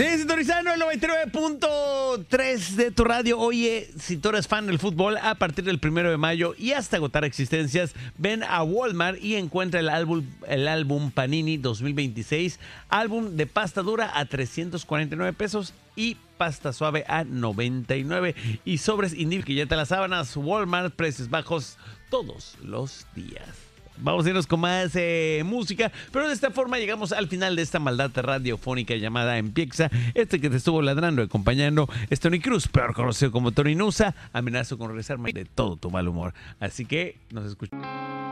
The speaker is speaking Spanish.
Sí, sintonizando el 99.3 de tu radio. Oye, si tú eres fan del fútbol, a partir del 1 de mayo y hasta agotar existencias, ven a Walmart y encuentra el álbum Panini 2026, álbum de pasta dura a 349 pesos y pasta suave a 99. Y sobres individuales que ya te las sábanas. Walmart, precios bajos todos los días. Vamos a irnos con más música, pero de esta forma llegamos al final de esta maldad radiofónica llamada Empieza. Este que te estuvo ladrando, acompañando, es Tony Cruz, peor conocido como Tony Nusa. Amenazo con regresarme de todo tu mal humor. Así que nos escuchamos.